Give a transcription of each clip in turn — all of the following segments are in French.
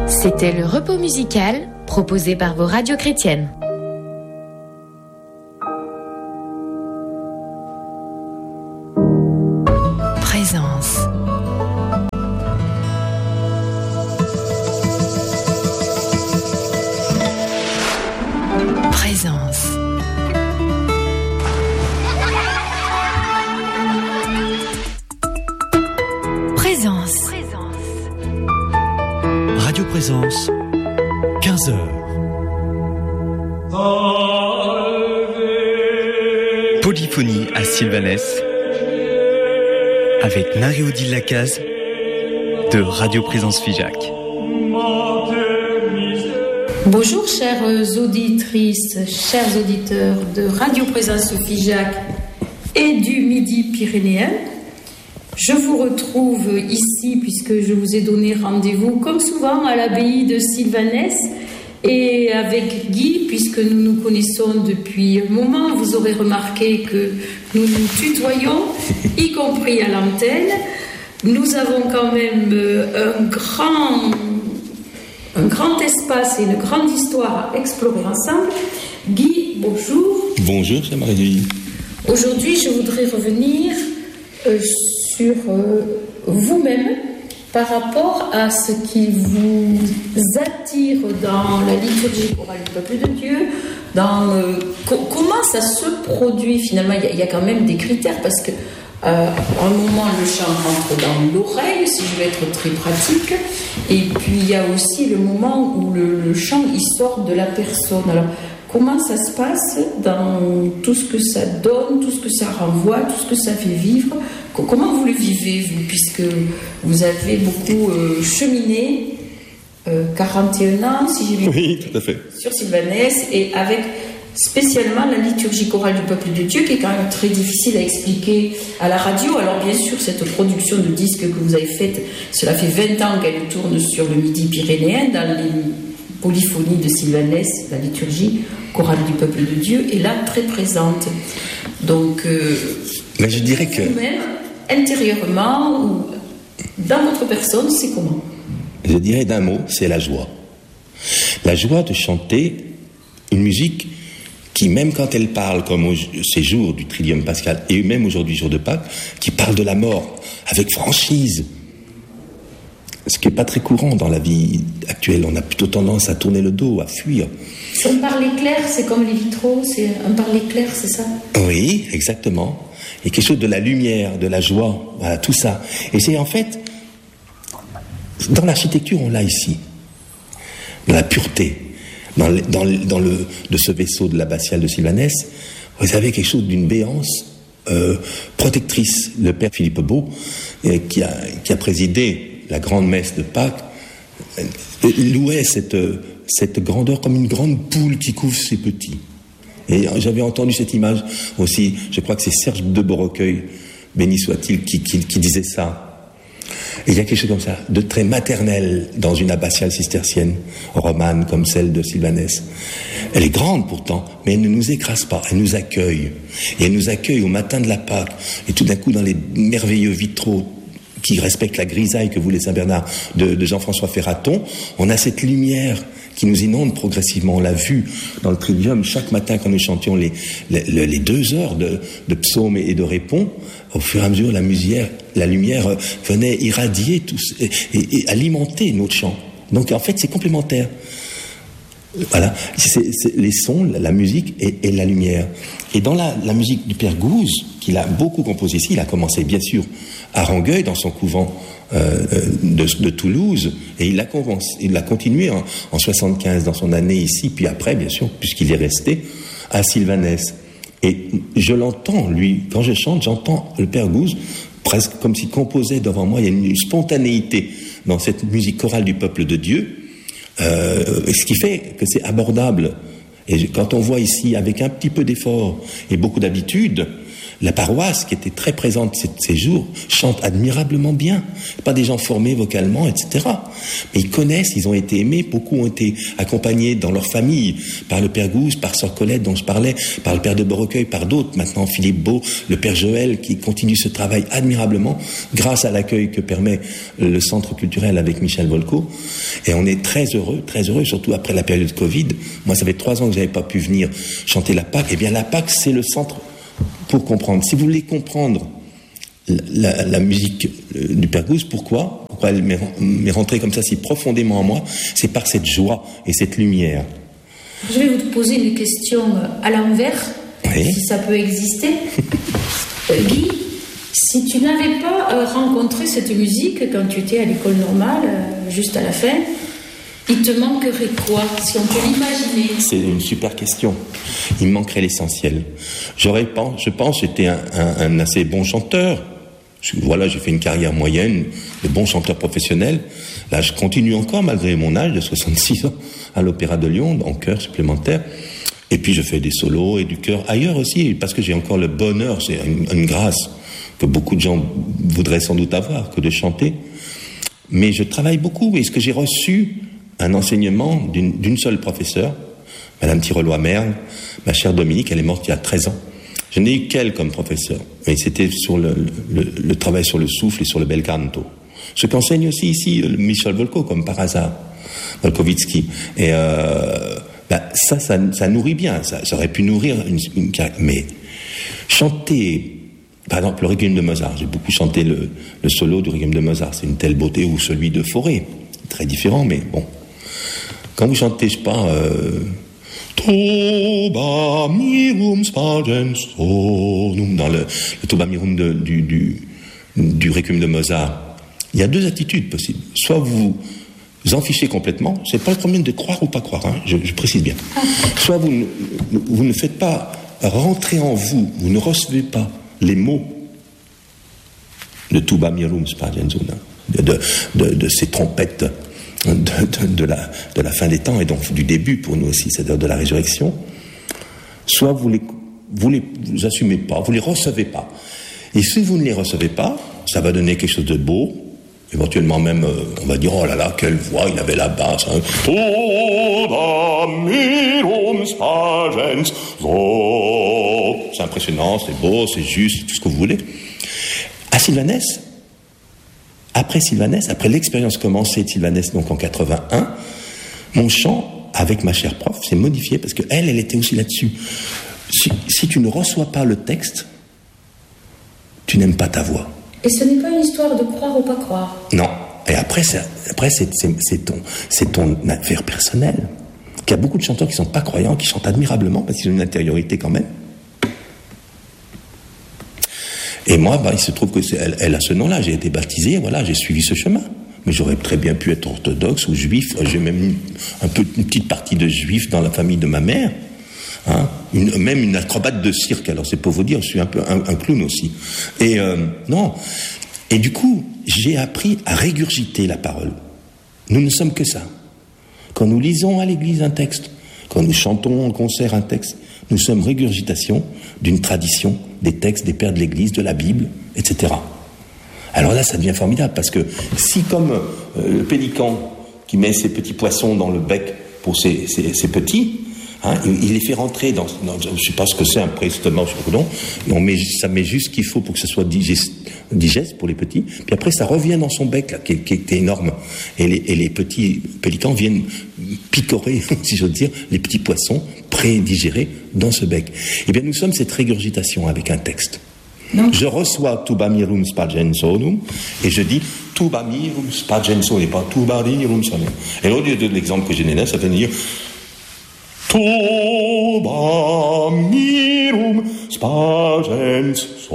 C'était le repos musical proposé par vos radios chrétiennes. Présence. Présence. Présence. Radio Présence, 15h. Polyphonie à Sylvanès avec Marie-Odile Lacaze de Radio Présence Figeac. Bonjour chères auditrices, chers auditeurs de Radio Présence Figeac et du Midi pyrénéen. Je vous retrouve ici puisque je vous ai donné rendez-vous comme souvent à l'abbaye de Sylvanès et avec Guy puisque nous nous connaissons depuis un moment. Vous aurez remarqué que nous nous tutoyons, y compris à l'antenne. Nous avons quand même un grand espace et une grande histoire à explorer ensemble. Guy, bonjour. Bonjour, chère Marie-Odile. Aujourd'hui, je voudrais revenir sur vous-même par rapport à ce qui vous attire dans la liturgie chorale du peuple de Dieu, comment ça se produit finalement. Il y a quand même des critères parce que à un moment le chant rentre dans l'oreille, si je veux être très pratique, et puis il y a aussi le moment où le chant il sort de la personne. Alors comment ça se passe dans tout ce que ça donne, tout ce que ça renvoie, tout ce que ça fait vivre? Comment vous le vivez, vous, puisque vous avez beaucoup cheminé, 41 ans, si j'ai bien Oui, tout à fait. Sur Sylvanès, et avec spécialement la liturgie chorale du peuple de Dieu, qui est quand même très difficile à expliquer à la radio. Alors bien sûr, cette production de disques que vous avez faite, cela fait 20 ans qu'elle tourne sur le Midi pyrénéen, dans les polyphonies de Sylvanès, la liturgie chorale du peuple de Dieu est là très présente. Donc, mais je dirais que vous-même, intérieurement ou dans votre personne, c'est comment? Je dirais d'un mot, c'est la joie. La joie de chanter une musique qui, même quand elle parle, comme ces jours du Triduum Pascal, et même aujourd'hui, jour de Pâques, qui parle de la mort avec franchise. Ce qui n'est pas très courant dans la vie actuelle. On a plutôt tendance à tourner le dos, à fuir. Si on parle clair, c'est comme les vitraux, c'est un parler clair, c'est ça? Oui, exactement. Et quelque chose de la lumière, de la joie, voilà, tout ça. Et c'est en fait, dans l'architecture, on l'a ici. Dans la pureté, de ce vaisseau de l'abbatiale de Sylvanès, vous avez quelque chose d'une béance protectrice. Le père Philippe Beau, qui a présidé la grande messe de Pâques, louait cette grandeur comme une grande poule qui couvre ses petits. Et j'avais entendu cette image aussi, je crois que c'est Serge de Beaurecueil, béni soit-il, qui disait ça. Et il y a quelque chose comme ça, de très maternel dans une abbatiale cistercienne, romane comme celle de Sylvanès. Elle est grande pourtant, mais elle ne nous écrase pas, elle nous accueille. Et elle nous accueille au matin de la Pâque, et tout d'un coup dans les merveilleux vitraux qui respectent la grisaille que voulait Saint-Bernard de Jean-François Ferraton, on a cette lumière qui nous inonde progressivement. On l'a vu dans le Triduum, chaque matin quand nous chantions les 2 heures de psaumes et de répons, au fur et à mesure la lumière venait irradier tous et alimenter notre chant. Donc en fait c'est complémentaire. Voilà, c'est les sons, la musique et la lumière. Et dans la musique du Père Gouze, qu'il a beaucoup composé ici, il a commencé bien sûr à Rangueil, dans son couvent de Toulouse, et il a continué en 75 dans son année ici, puis après bien sûr, puisqu'il est resté à Sylvanès. Et je l'entends, lui, quand je chante, j'entends le Père Gouze presque comme s'il composait devant moi. Il y a une spontanéité dans cette musique chorale du peuple de Dieu, ce qui fait que c'est abordable. Et quand on voit ici, avec un petit peu d'effort et beaucoup d'habitude, La paroisse, qui était très présente ces jours, chante admirablement bien. Pas des gens formés vocalement, etc. Mais ils connaissent, ils ont été aimés. Beaucoup ont été accompagnés dans leur famille par le Père Gouze, par Sœur Colette dont je parlais, par le Père de Beaurecueil, par d'autres. Maintenant, Philippe Beau, le Père Joël, qui continue ce travail admirablement grâce à l'accueil que permet le Centre culturel avec Michel Volco. Et on est très heureux, surtout après la période Covid. Moi, ça fait 3 ans que j'avais pas pu venir chanter la Pâque. Eh bien, la Pâque, c'est le centre pour comprendre. Si vous voulez comprendre la musique du Père Gouze, pourquoi elle m'est rentrée comme ça si profondément en moi, c'est par cette joie et cette lumière. Je vais vous poser une question à l'envers, oui. Si ça peut exister. Guy, si tu n'avais pas rencontré cette musique quand tu étais à l'école normale, juste à la fin, il te manquerait quoi, si on peut l'imaginer? C'est une super question. Il me manquerait l'essentiel. Je pense, j'étais un assez bon chanteur. Voilà, j'ai fait une carrière moyenne de bon chanteur professionnel. Là, je continue encore, malgré mon âge de 66 ans, à l'Opéra de Lyon, en chœur supplémentaire. Et puis, je fais des solos et du chœur ailleurs aussi, parce que j'ai encore le bonheur, c'est une grâce que beaucoup de gens voudraient sans doute avoir, que de chanter. Mais je travaille beaucoup, et ce que j'ai reçu, un enseignement d'une seule professeure, Madame Tirolois-Merle, ma chère Dominique, elle est morte il y a 13 ans. Je n'ai eu qu'elle comme professeur, mais c'était sur le travail sur le souffle et sur le bel canto. Ce qu'enseigne aussi ici Michel Volco, comme par hasard, Volkovitsky. Et ça nourrit bien, ça aurait pu nourrir une carrière. Mais chanter, par exemple, le Requiem de Mozart, j'ai beaucoup chanté le solo du Requiem de Mozart, c'est une telle beauté, ou celui de Fauré, très différent, mais bon. Quand vous chantez, je sais pas, Toba mirum spagens sonum, dans le Toba mirum du Requiem de Mozart, il y a 2 attitudes possibles. Soit vous en fichez complètement, c'est pas le problème de croire ou pas croire, hein, je précise bien. Soit vous ne faites pas rentrer en vous, vous ne recevez pas les mots de Toba mirum spagens sonum, de ces trompettes de la fin des temps et donc du début pour nous aussi, c'est-à-dire de la résurrection. Soit vous les assumez pas, vous les recevez pas. Et si vous ne les recevez pas, ça va donner quelque chose de beau. Éventuellement même, on va dire, oh là là, quelle voix, il avait la basse. Hein. C'est impressionnant, c'est beau, c'est juste, tout ce que vous voulez. À Sylvanès, après l'expérience commencée de Sylvanès, donc en 81, mon chant, avec ma chère prof, s'est modifié parce qu'elle était aussi là-dessus. Si tu ne reçois pas le texte, tu n'aimes pas ta voix. Et ce n'est pas une histoire de croire ou pas croire. Non. Et après c'est ton affaire personnelle. Il y a beaucoup de chanteurs qui ne sont pas croyants, qui chantent admirablement parce qu'ils ont une intériorité quand même. Et moi, il se trouve qu'elle a ce nom-là. J'ai été baptisé, voilà, j'ai suivi ce chemin. Mais j'aurais très bien pu être orthodoxe ou juif. J'ai même une petite partie de juif dans la famille de ma mère. Hein, même une acrobate de cirque. Alors c'est pour vous dire, je suis un peu un clown aussi. Et non. Et du coup, j'ai appris à régurgiter la parole. Nous ne sommes que ça. Quand nous lisons à l'église un texte, quand nous chantons en concert un texte, nous sommes régurgitation d'une tradition, des textes des pères de l'Église, de la Bible, etc. Alors là, ça devient formidable, parce que si comme le pélican qui met ses petits poissons dans le bec pour ses petits, hein, il les fait rentrer dans je ne sais pas ce que c'est, un pré-estomac, ça met juste ce qu'il faut pour que ce soit digeste pour les petits, puis après ça revient dans son bec, là, qui est énorme, et les petits pélicans viennent picorer, si j'ose dire, les petits poissons pré-digérés dans ce bec. Eh bien, nous sommes cette régurgitation avec un texte. Non. Je reçois Tuba mirum spagen sonum et je dis Tuba mirum spagen sonum et pas Tuba mirum sonum. Et au lieu de l'exemple que j'ai donné, ça veut dire Tuba mirum spagen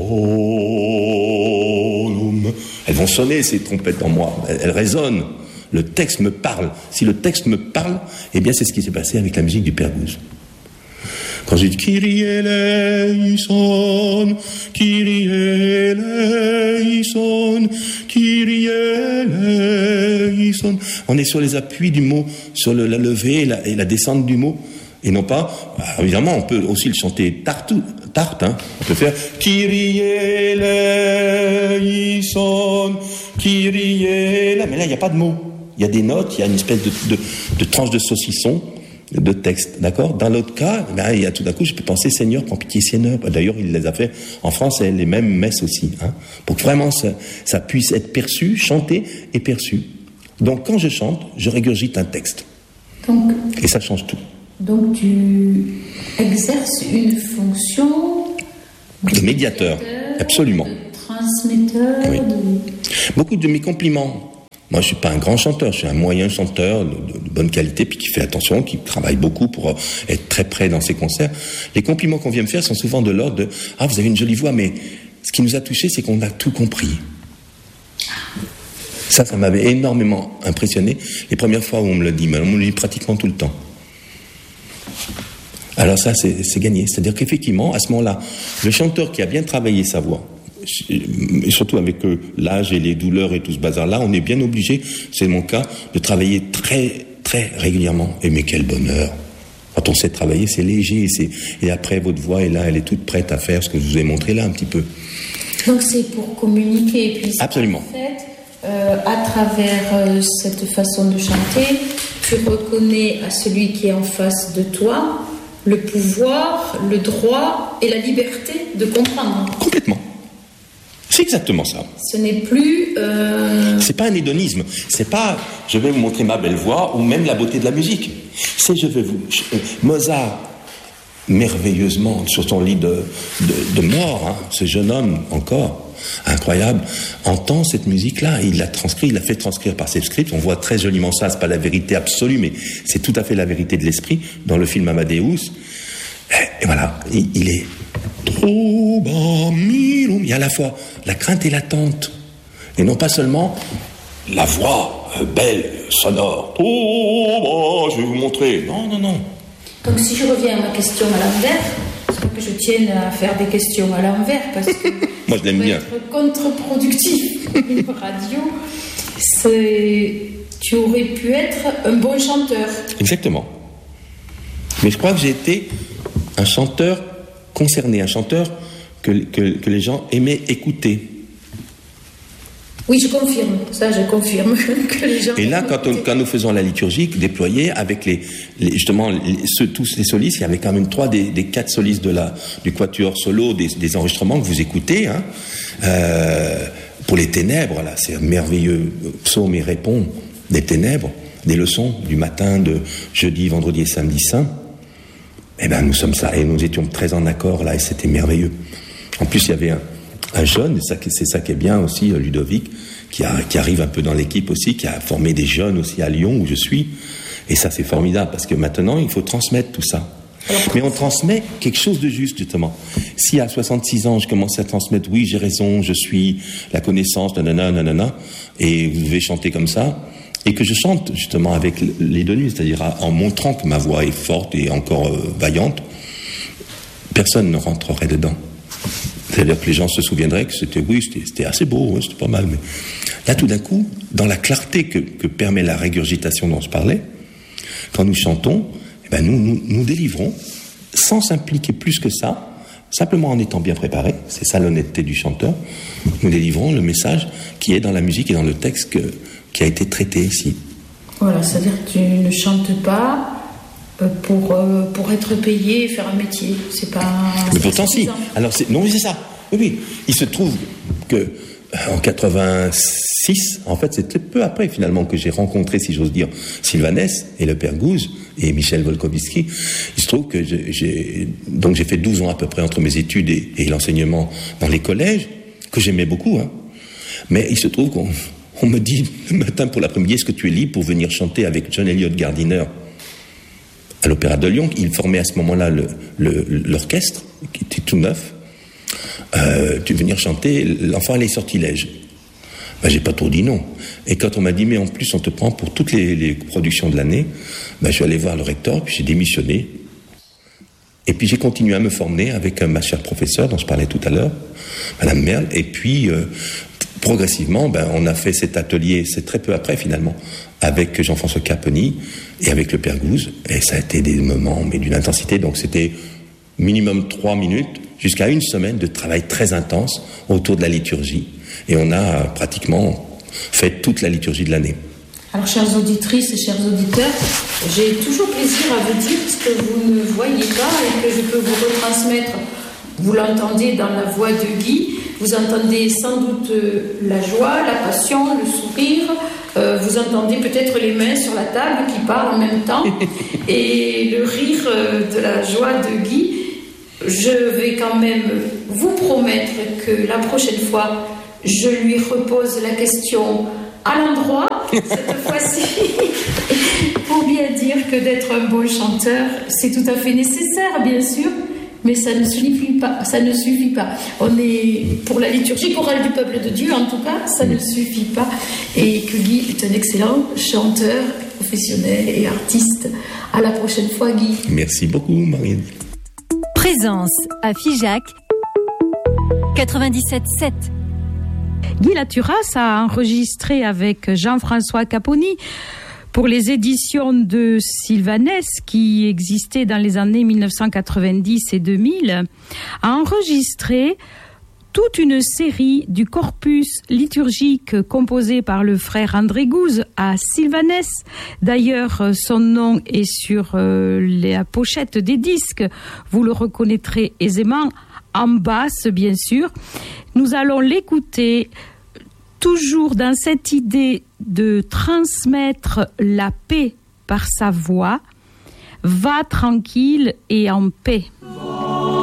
sonum. Elles vont sonner, ces trompettes en moi, elles résonnent. Le texte me parle. Si le texte me parle, eh bien c'est ce qui s'est passé avec la musique du Père Gouze. Quand j'ai dit Kyrie eleison, Kyrie eleison, Kyrie eleison. On est sur les appuis du mot, sur la levée et la descente du mot. Et non pas, évidemment, on peut aussi le chanter tarte, hein. On peut faire Kyrie eleison, Kyrie eleison. Mais là, il n'y a pas de mots. Il y a des notes, il y a une espèce de tranche de saucisson de texte, d'accord. Dans l'autre cas, là, il y a tout d'un coup, je peux penser Seigneur, prends pitié, Seigneur. D'ailleurs, il les a fait en France, les mêmes messes aussi, hein, pour que vraiment ça puisse être perçu, chanté et perçu. Donc, quand je chante, je régurgite un texte. Donc, et ça change tout. Donc, tu exerces une fonction de médiateur, absolument. De transmetteur. Oui. Beaucoup de mes compliments. Moi, je suis pas un grand chanteur, je suis un moyen chanteur de bonne qualité, puis qui fait attention, qui travaille beaucoup pour être très près dans ses concerts. Les compliments qu'on vient me faire sont souvent de l'ordre de « Ah, vous avez une jolie voix », mais ce qui nous a touchés, c'est qu'on a tout compris. Ça m'avait énormément impressionné les premières fois où on me le dit, mais on me le dit pratiquement tout le temps. Alors ça, c'est gagné. C'est-à-dire qu'effectivement, à ce moment-là, le chanteur qui a bien travaillé sa voix, et surtout avec l'âge et les douleurs et tout ce bazar-là, on est bien obligé, c'est mon cas, de travailler très, très régulièrement. Et mais quel bonheur! Quand on sait travailler, c'est léger. Et après, votre voix est là, elle est toute prête à faire ce que je vous ai montré là un petit peu. Donc c'est pour communiquer. Et puis absolument. En fait, à travers cette façon de chanter, tu reconnais à celui qui est en face de toi le pouvoir, le droit et la liberté de comprendre. Complètement. C'est exactement ça. Ce n'est plus... C'est pas un hédonisme. C'est pas je vais vous montrer ma belle voix ou même la beauté de la musique. C'est je vais vous... Mozart, merveilleusement, sur son lit de mort, hein, ce jeune homme encore, incroyable, entend cette musique-là, il l'a transcrit, il l'a fait transcrire par ses scripts. On voit très joliment ça, c'est pas la vérité absolue, mais c'est tout à fait la vérité de l'esprit dans le film Amadeus. Et voilà, il est... Il y a à la fois la crainte et l'attente, et non pas seulement la voix belle, sonore. Je vais vous montrer. Non. Donc si je reviens à ma question à l'envers, c'est pas que je tienne à faire des questions à l'envers, parce que moi je l'aime bien. Être contre-productif une radio, tu aurais pu être un bon chanteur. Exactement. Mais je crois que j'ai été un chanteur concerné, un chanteur que les gens aimaient écouter. Oui, je confirme que les gens... Et là, quand nous faisons la liturgie déployée avec tous les solistes, il y avait quand même 3 des 4 solistes du quatuor solo des enregistrements que vous écoutez, hein, pour les ténèbres, là, c'est merveilleux. Psaume et répond des ténèbres, des leçons du matin de jeudi, vendredi et samedi saint. Eh bien, nous sommes ça, et nous étions très en accord là, et c'était merveilleux. En plus, il y avait un jeune, et c'est ça qui est bien aussi, Ludovic, qui arrive un peu dans l'équipe aussi, qui a formé des jeunes aussi à Lyon, où je suis, et ça c'est formidable, parce que maintenant, il faut transmettre tout ça. Mais on transmet quelque chose de juste, justement. Si à 66 ans, je commence à transmettre, oui, j'ai raison, je suis la connaissance, nanana, et vous devez chanter comme ça, et que je chante justement avec les deux nuits, c'est-à-dire en montrant que ma voix est forte et encore vaillante, personne ne rentrerait dedans. C'est-à-dire que les gens se souviendraient que c'était assez beau, c'était pas mal. Mais là, tout d'un coup, dans la clarté que permet la régurgitation dont je parlais, quand nous chantons, eh ben nous délivrons, sans s'impliquer plus que ça, simplement en étant bien préparés, c'est ça l'honnêteté du chanteur, nous délivrons le message qui est dans la musique et dans le texte qui a été traité ici. Voilà, c'est-à-dire que tu ne chantes pas pour être payé et faire un métier. C'est pas... Mais pourtant si. Alors non, c'est ça. Oui. Il se trouve que en 86, en fait, c'était peu après finalement que j'ai rencontré, si j'ose dire, Sylvanès et le père Gouze et Michel Volkovitsky. Il se trouve que j'ai fait 12 ans à peu près entre mes études et l'enseignement dans les collèges, que j'aimais beaucoup, hein. Mais il se trouve qu'on me dit le matin pour l'après-midi, est-ce que tu es libre pour venir chanter avec John Eliot Gardiner à l'Opéra de Lyon? Il formait à ce moment-là l'orchestre, qui était tout neuf. Tu veux venir chanter L'Enfant et les sortilèges? J'ai pas trop dit non. Et quand on m'a dit, mais en plus on te prend pour toutes les productions de l'année, je suis allé voir le recteur, puis j'ai démissionné. Et puis j'ai continué à me former avec ma chère professeure dont je parlais tout à l'heure, Madame Merle, et puis progressivement, on a fait cet atelier, c'est très peu après finalement, avec Jean-François Caponi et avec le père Gouze, et ça a été des moments, mais d'une intensité, donc c'était minimum 3 minutes, jusqu'à une semaine de travail très intense autour de la liturgie. Et on a pratiquement fait toute la liturgie de l'année. Alors, chères auditrices et chers auditeurs, j'ai toujours plaisir à vous dire ce que vous ne voyez pas et que je peux vous retransmettre. Vous l'entendez dans la voix de Guy, vous entendez sans doute la joie, la passion, le sourire, vous entendez peut-être les mains sur la table qui parlent en même temps et le rire de la joie de Guy. Je vais quand même vous promettre que la prochaine fois, je lui repose la question à l'endroit, cette fois-ci, pour bien dire que d'être un bon chanteur, c'est tout à fait nécessaire, bien sûr, mais ça ne suffit pas. Ça ne suffit pas. On est pour la liturgie chorale du peuple de Dieu, en tout cas, ça ne suffit pas. Et que Guy est un excellent chanteur, professionnel et artiste. À la prochaine fois, Guy. Merci beaucoup, Marine. Présence à Figeac 97.7. Guy Laturas a enregistré avec Jean-François Caponi pour les éditions de Sylvanès qui existaient dans les années 1990 et 2000, a enregistré toute une série du corpus liturgique composé par le frère André Gouze à Sylvanès. D'ailleurs, son nom est sur la pochette des disques. Vous le reconnaîtrez aisément, en basse, bien sûr. Nous allons l'écouter toujours dans cette idée de transmettre la paix par sa voix. Va tranquille et en paix.